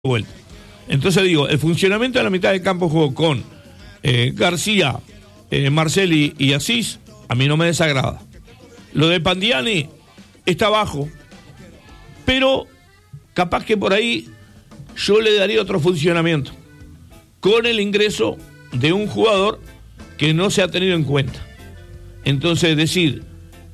vuelta. Entonces digo, el funcionamiento de la mitad del campo jugó con García, Marcelli y Asís, a mí no me desagrada. Lo de Pandiani está bajo, pero capaz que por ahí yo le daría otro funcionamiento, con el ingreso de un jugador que no se ha tenido en cuenta. Entonces decir,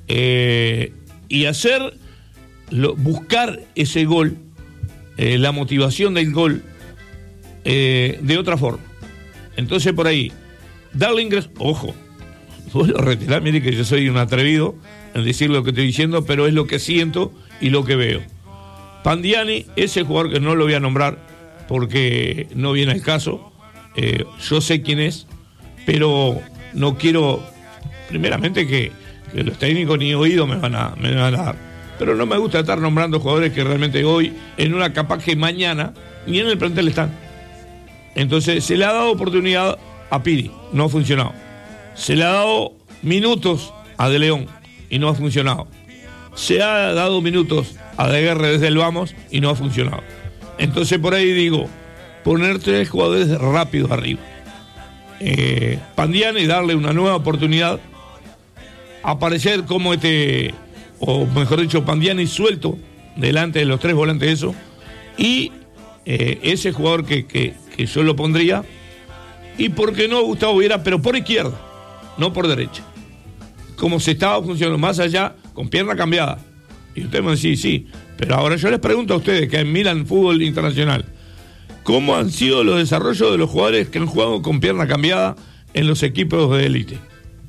y buscar ese gol, la motivación del gol de otra forma. Entonces por ahí darle ingreso, ojo, vos lo retirás, mire que yo soy un atrevido en decir lo que estoy diciendo, pero es lo que siento y lo que veo. Pandiani, ese jugador que no lo voy a nombrar porque no viene al caso, yo sé quién es, pero no quiero primeramente que los técnicos ni oído me van a dar. Pero no me gusta estar nombrando jugadores que realmente hoy, en una capaz que mañana, ni en el plantel están. Entonces, se le ha dado oportunidad a Piri, no ha funcionado. Se le ha dado minutos a De León y no ha funcionado. Se ha dado minutos a De Guerre desde el vamos y no ha funcionado. Entonces, por ahí digo, poner 3 jugadores rápidos arriba. Pandiani, darle una nueva oportunidad, aparecer como o mejor dicho, Pandiani suelto delante de los 3 volantes, eso, y ese jugador que yo lo pondría, y por qué no Gustavo Viera, pero por izquierda, no por derecha, como se estaba funcionando más allá, con pierna cambiada. Y ustedes me dicen, sí, pero ahora yo les pregunto a ustedes, que miran fútbol internacional, ¿cómo han sido los desarrollos de los jugadores que han jugado con pierna cambiada en los equipos de élite?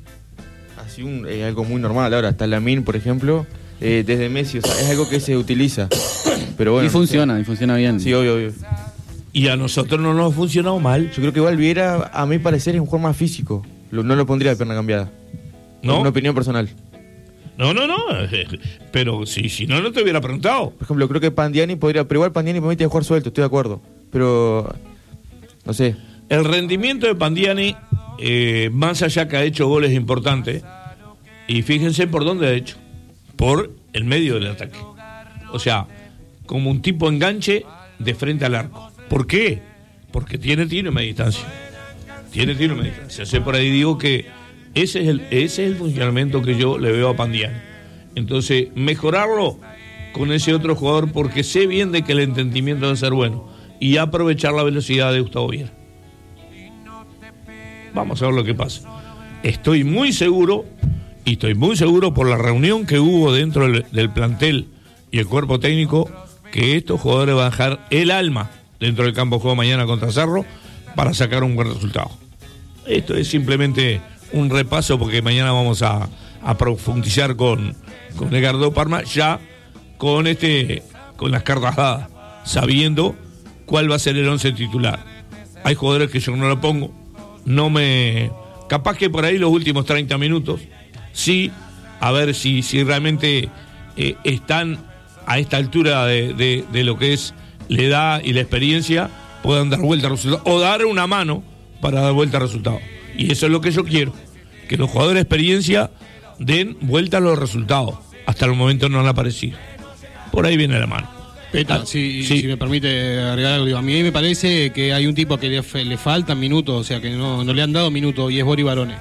Algo muy normal ahora, está Lamine, por ejemplo, desde Messi, o sea, es algo que se utiliza, pero bueno. Y funciona bien. Sí, obvio. Y a nosotros no nos ha funcionado mal. Yo creo que igual Viera, a mi parecer, es un jugador más físico, no lo pondría de pierna cambiada. ¿No? Una opinión personal. No, pero si no te hubiera preguntado. Por ejemplo, creo que Pandiani podría, pero igual Pandiani permite jugar suelto, estoy de acuerdo, pero no sé. El rendimiento de Pandiani, más allá que ha hecho goles importantes, y fíjense por dónde ha hecho, por el medio del ataque. O sea, como un tipo enganche de frente al arco. ¿Por qué? Porque tiene tiro en media distancia. Así por ahí digo que ese es el funcionamiento que yo le veo a Pandiani. Entonces, mejorarlo con ese otro jugador, porque sé bien de que el entendimiento debe ser bueno, y aprovechar la velocidad de Gustavo Viera. Vamos a ver lo que pasa. Estoy muy seguro por la reunión que hubo dentro del plantel y el cuerpo técnico, que estos jugadores van a dejar el alma dentro del campo de juego mañana contra Cerro para sacar un buen resultado. Esto es simplemente un repaso, porque mañana vamos a profundizar con Edgardo Parma, ya con las cartas dadas, sabiendo cuál va a ser el 11 titular. Hay jugadores que yo no lo pongo, capaz que por ahí los últimos 30 minutos, sí, a ver si realmente están a esta altura de lo que es la edad y la experiencia, puedan dar vuelta al resultado, o dar una mano para dar vuelta al resultado. Y eso es lo que yo quiero, que los jugadores de experiencia den vuelta a los resultados. Hasta el momento no han aparecido. Por ahí viene la mano. Peta, si me permite agregar algo, a mí me parece que hay un tipo que le faltan minutos, o sea que no le han dado minutos, y es Bori Barone.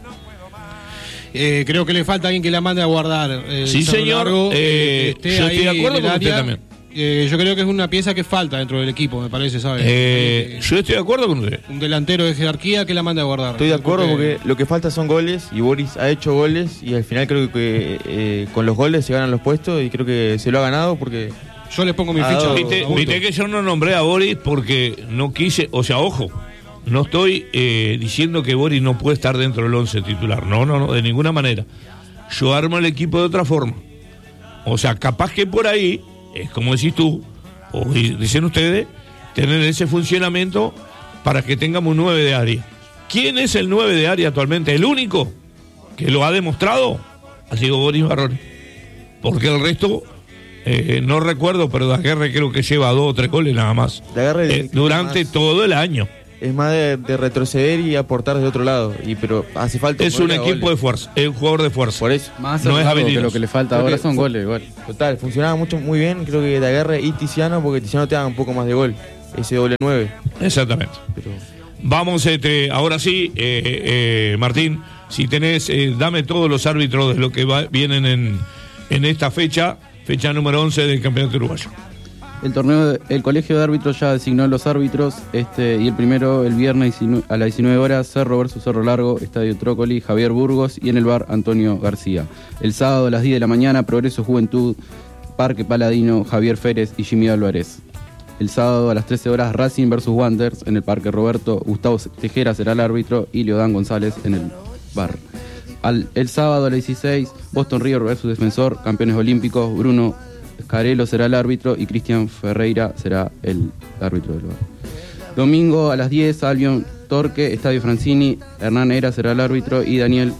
Creo que le falta alguien que la mande a guardar. Sí, señor. Largo, yo estoy de acuerdo con usted también. Yo creo que es una pieza que falta dentro del equipo, me parece, ¿sabes? Yo estoy de acuerdo con usted. Un delantero de jerarquía que la mande a guardar. Estoy de acuerdo porque lo que falta son goles, y Boris ha hecho goles, y al final creo que con los goles se ganan los puestos, y creo que se lo ha ganado porque... Yo le pongo mi ficha. Viste que yo no nombré a Boris porque no quise, o sea, ojo, no estoy diciendo que Boris no puede estar dentro del 11 titular, no, de ninguna manera. Yo armo el equipo de otra forma. O sea, capaz que por ahí, es como decís tú, o dicen ustedes, tener ese funcionamiento para que tengamos un 9 de área. ¿Quién es el 9 de área actualmente? El único que lo ha demostrado ha sido Boris Barone. Porque el resto... no recuerdo, pero Daguerre creo que lleva 2 o 3 goles nada más durante todo el año. Es más de retroceder y aportar de otro lado, pero hace falta. Es un equipo de fuerza, es un jugador de fuerza. Por eso. Más no es habilidoso, que lo que le falta creo ahora son goles igual. Total, funcionaba muy bien, creo que Daguerre y Tiziano, porque Tiziano te da un poco más de gol. ese doble 9. Exactamente. Pero... Vamos, ahora sí, Martín, si tenés, dame todos los árbitros de lo que vienen en esta fecha número 11 del Campeonato Uruguayo. El colegio de árbitros ya designó los árbitros, y el primero, el viernes a las 19 horas, Cerro versus Cerro Largo, Estadio Trócoli, Javier Burgos, y en el bar Antonio García. El sábado a las 10 de la mañana, Progreso Juventud, Parque Paladino, Javier Férez y Jimmy Álvarez. El sábado a las 13 horas, Racing versus Wanderers en el Parque Roberto, Gustavo Tejera será el árbitro y Leodán González en el bar. El sábado a las 16, Boston River versus Defensor, campeones olímpicos, Bruno Carelo será el árbitro y Cristian Ferreira será el árbitro del bar. Domingo a las 10, Albion Torque, Estadio Francini, Hernán Era será el árbitro y Daniel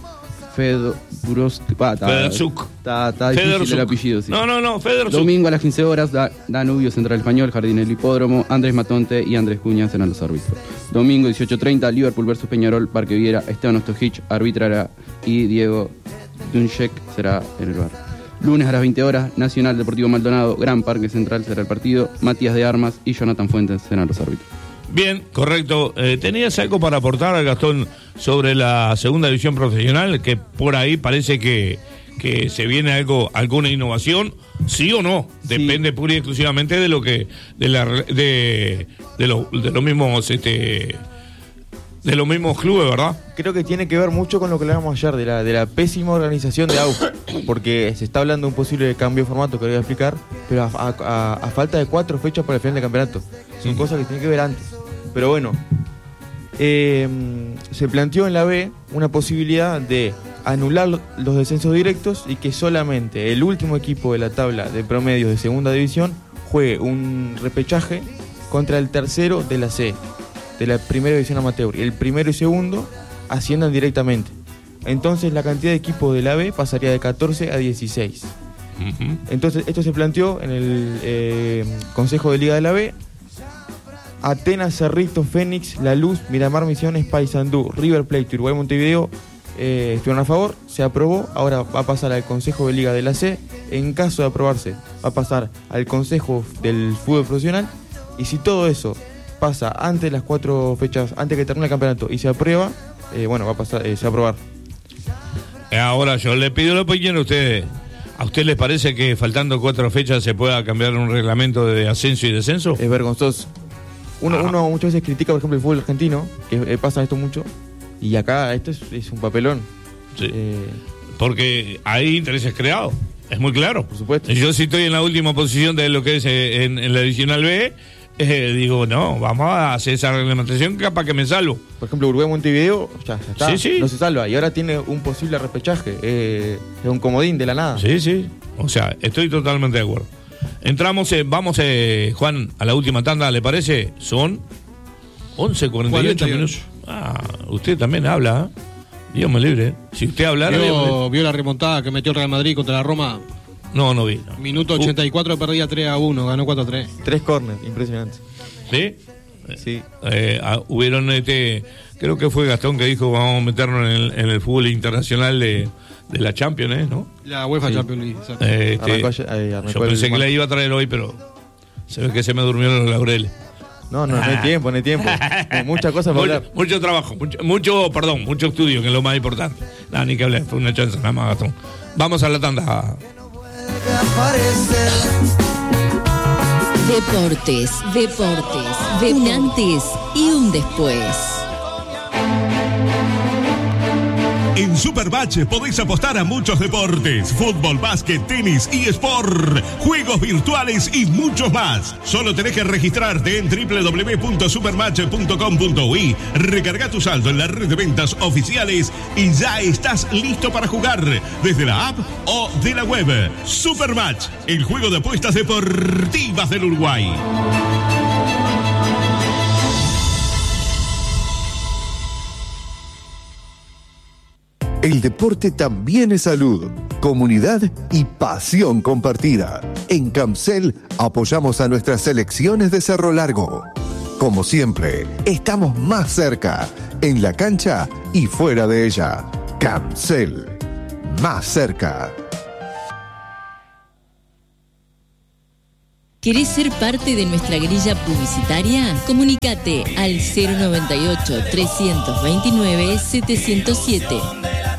Federzuk. Está difícil el apellido, sí. No, Federzuk. Domingo a las 15 horas, Danubio Central Español, Jardín del Hipódromo, Andrés Matonte y Andrés Cuña serán los árbitros. Domingo 18:30, Liverpool versus Peñarol, Parque Viera, Esteban Ostojic arbitrará y Diego Dunchek será en el bar. Lunes a las 20 horas, Nacional Deportivo Maldonado, Gran Parque Central será el partido, Matías de Armas y Jonathan Fuentes serán los árbitros. Bien, correcto. ¿Tenías algo para aportar, Gastón, sobre la segunda división profesional? Que por ahí parece que se viene alguna innovación, ¿sí o no? Sí. Depende pura y exclusivamente de lo que de los mismos de los mismos clubes, ¿verdad? Creo que tiene que ver mucho con lo que hablábamos ayer, de la pésima organización de AUF, porque se está hablando de un posible cambio de formato que voy a explicar, pero a falta de 4 fechas para el final del campeonato. Son cosas que tienen que ver antes. Pero bueno, se planteó en la B una posibilidad de anular los descensos directos y que solamente el último equipo de la tabla de promedios de segunda división juegue un repechaje contra el tercero de la C, de la primera división amateur. Y el primero y segundo asciendan directamente. Entonces la cantidad de equipos de la B pasaría de 14 a 16. Uh-huh. Entonces esto se planteó en el Consejo de Liga de la B. Atenas, Cerrito, Fénix, La Luz, Miramar Misiones, Paysandú, River Plate y Uruguay Montevideo estuvieron a favor, se aprobó, ahora va a pasar al Consejo de Liga de la C. En caso de aprobarse, va a pasar al Consejo del Fútbol Profesional, y si todo eso pasa antes de las 4 fechas, antes que termine el campeonato y se aprueba, va a pasar, se va a aprobar. Ahora yo le pido la opinión a ustedes. ¿A usted les parece que faltando 4 fechas se pueda cambiar un reglamento de ascenso y descenso? Es vergonzoso. Uno muchas veces critica, por ejemplo, el fútbol argentino, que pasa esto mucho, y acá esto es un papelón. Sí. Porque hay intereses creados, es muy claro. Por supuesto. Yo si estoy en la última posición de lo que es en la divisional B, digo, no, vamos a hacer esa reglamentación capaz que me salvo. Por ejemplo, Uruguay Montevideo ya está, sí. No se salva, y ahora tiene un posible repechaje, es un comodín de la nada. Sí, o sea, estoy totalmente de acuerdo. Entramos, vamos, Juan, a la última tanda, ¿le parece? Son 11:48 minutos. Usted también habla, Dios me libre. Si usted hablara... ¿Vio la remontada que metió el Real Madrid contra la Roma? No vi. No. Minuto 84, perdía 3-1, ganó 4-3. 3 corners, impresionante. ¿Sí? Sí. Hubieron, creo que fue Gastón que dijo, vamos a meternos en el fútbol internacional de la Champions, ¿no? La UEFA Champions League, exacto. Yo pensé que la iba a traer hoy, pero se ve que se me durmieron los laureles. No hay tiempo. Muchas cosas para hablar. Mucho trabajo, mucho estudio, que es lo más importante. Nada, ni que hablar, fue una chance, nada más, Gastón. Vamos a la tanda. Deportes, un antes y un después. En Supermatch podéis apostar a muchos deportes: fútbol, básquet, tenis, eSport, juegos virtuales y muchos más. Solo tenés que registrarte en www.supermatch.com.uy, recarga tu saldo en la red de ventas oficiales y ya estás listo para jugar desde la app o de la web. Supermatch, el juego de apuestas deportivas del Uruguay. El deporte también es salud, comunidad y pasión compartida. En Camcel apoyamos a nuestras selecciones de Cerro Largo. Como siempre, estamos más cerca, en la cancha y fuera de ella. Camcel, más cerca. ¿Querés ser parte de nuestra grilla publicitaria? Comunícate al 098-329-707.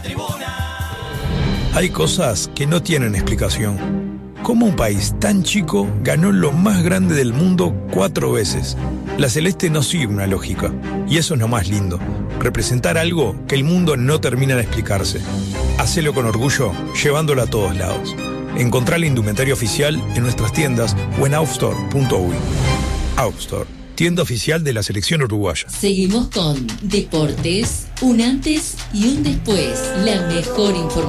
Hay cosas que no tienen explicación. ¿Cómo un país tan chico ganó lo más grande del mundo 4 veces? La Celeste no sigue una lógica, y eso es lo más lindo, representar algo que el mundo no termina de explicarse. Hacelo con orgullo, llevándolo a todos lados. Encontrá la indumentaria oficial en nuestras tiendas o en outstore.uy. Outstore, tienda oficial de la selección uruguaya. Seguimos con Deportes, un antes y un después. La mejor información.